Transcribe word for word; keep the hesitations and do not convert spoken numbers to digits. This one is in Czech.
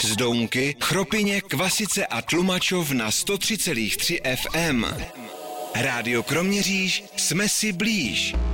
Zdounky, Chropyně, Kvasice a Tlumačov na sto tři celá tři F M. Rádio Kroměříž, jsme si blíž.